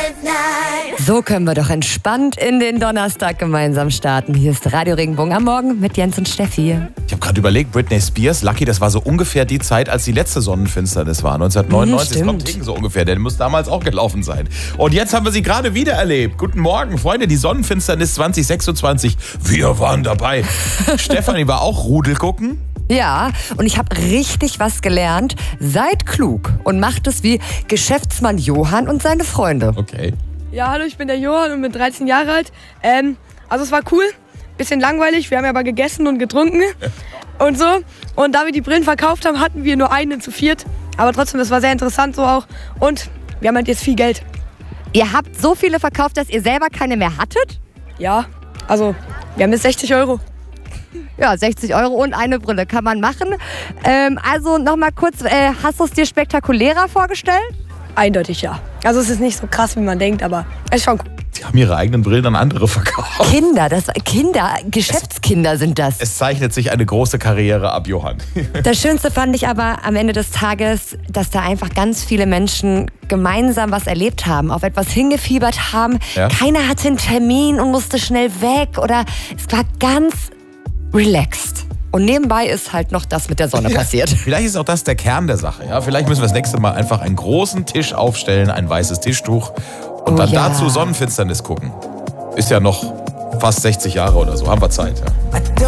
So können wir doch entspannt in den Donnerstag gemeinsam starten. Hier ist Radio Regenbogen am Morgen mit Jens und Steffi. Ich habe gerade überlegt, Britney Spears, Lucky, das war so ungefähr die Zeit, als die letzte Sonnenfinsternis war. 1999, das kommt hin, so ungefähr. Der muss damals auch gelaufen sein. Und jetzt haben wir sie gerade wieder erlebt. Guten Morgen, Freunde, die Sonnenfinsternis 2026. Wir waren dabei. Stefanie war auch Rudel gucken. Ja, und ich habe richtig was gelernt. Seid klug und macht es wie Geschäftsmann Johann und seine Freunde. Okay. Ja, hallo, ich bin der Johann und bin 13 Jahre alt. Also es war cool, bisschen langweilig, wir haben ja aber gegessen und getrunken und so. Und da wir die Brillen verkauft haben, hatten wir nur einen zu viert. Aber trotzdem, das war sehr interessant so auch. Und wir haben halt jetzt viel Geld. Ihr habt so viele verkauft, dass ihr selber keine mehr hattet? Ja, also wir haben jetzt 60 Euro. Ja, 60 Euro und eine Brille kann man machen. Also nochmal kurz, hast du es dir spektakulärer vorgestellt? Eindeutig ja. Also es ist nicht so krass, wie man denkt, aber es ist schon cool. Die haben ihre eigenen Brillen an andere verkauft. Geschäftskinder sind das. Es zeichnet sich eine große Karriere ab, Johann. Das Schönste fand ich aber am Ende des Tages, dass da einfach ganz viele Menschen gemeinsam was erlebt haben, auf etwas hingefiebert haben. Ja. Keiner hatte einen Termin und musste schnell weg oder es war ganz relaxed. Und nebenbei ist halt noch das mit der Sonne passiert. Vielleicht ist auch das der Kern der Sache. Ja? Vielleicht müssen wir das nächste Mal einfach einen großen Tisch aufstellen, ein weißes Tischtuch und dann dazu Sonnenfinsternis gucken. Ist ja noch fast 60 Jahre oder so, haben wir Zeit. Ja.